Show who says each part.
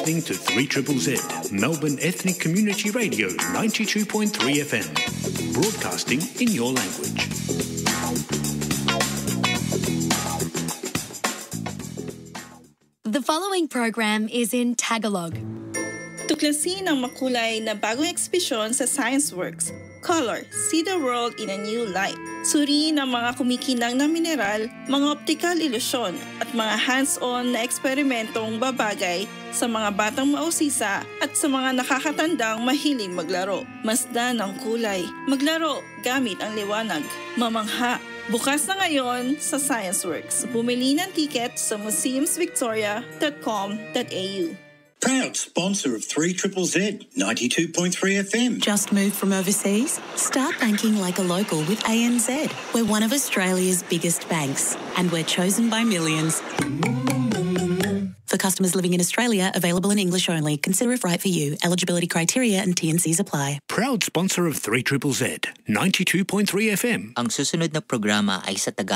Speaker 1: listening to 3ZZZ, Melbourne Ethnic Community Radio 92.3 FM, broadcasting in your language.
Speaker 2: The following program is in Tagalog.
Speaker 3: Tuklasin ang makulay na bagong ekspedisyon sa ScienceWorks. Color, see the world in a new light. Suriin ang mga kumikinang na mineral, mga optical ilusyon at mga hands-on na eksperimentong babagay sa mga batang mausisa at sa mga nakakatandang mahiling maglaro. Masdan ang kulay. Maglaro gamit ang liwanag. Mamangha. Bukas na ngayon sa ScienceWorks. Bumili ng tiket sa museumsvictoria.com.au.
Speaker 4: Proud sponsor of 3ZZZ 92.3 FM.
Speaker 5: Just moved from overseas? Start banking like a local with ANZ. We're one of Australia's biggest banks, and we're chosen by millions. For customers living in Australia, available in English only. Consider if right for you. Eligibility criteria and T&Cs apply.
Speaker 1: Proud sponsor of 3ZZZ 92.3 FM.
Speaker 6: Ang susunod na programa ay sa Tagalog.